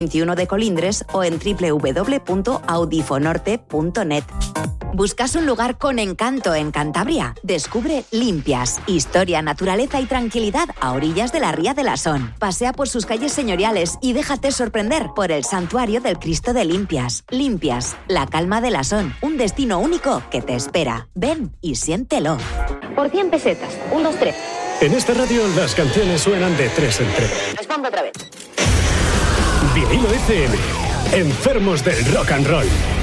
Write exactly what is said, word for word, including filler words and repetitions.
veintiuno de Colindres o en doble u doble u doble u punto audifonorte punto net. ¿Buscas un lugar con encanto en Cantabria? Descubre Limpias, historia, naturaleza y tranquilidad a orillas de la Ría de la Son. Pasea por sus calles señoriales y déjate sorprender por el santuario del Cristo de Limpias. Limpias, la calma de la Son, un destino único que te espera. Ven y siéntelo. Por cien pesetas, un, dos, tres. En esta radio las canciones suenan de tres en tres. Responde otra vez. Vinilo F M, enfermos del rock and roll.